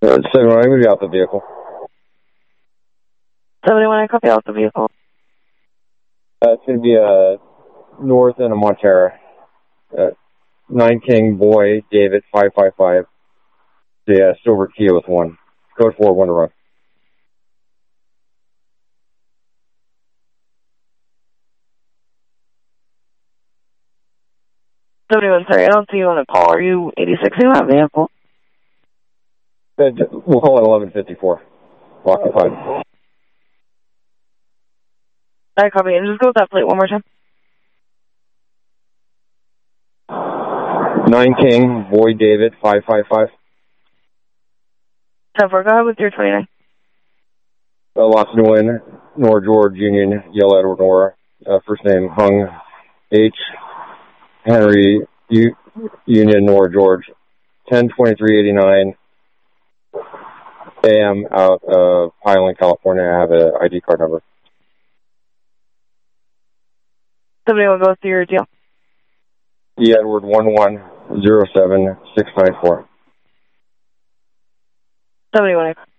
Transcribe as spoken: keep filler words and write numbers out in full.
Uh, seven one, I'm going to be out the vehicle. seventy-one, I copy out the vehicle. Uh, it's going to be uh, north end of Montera. Uh, nine King, Boy, David, five five five. The uh, Silver Kia with one. Code four, one to run. seventy-one, sorry, I don't see you on the call. Are you eighty-six in that vehicle? Uh, we'll call it eleven fifty-four. Occupied. I copy, and just go with that plate one more time. nine King, Boy, David, five five five. ten four, go ahead with your twenty-nine. Uh, Los Nguyen, Nora George, Union, Yellow Edward Nora. Uh, first name Hung H. Henry U, Union, Nora George. ten twenty-three eighty-nine A M out of Highland, California. I have an I D card number. Somebody will go through your deal. E. Edward one one zero seven six nine four. Somebody will.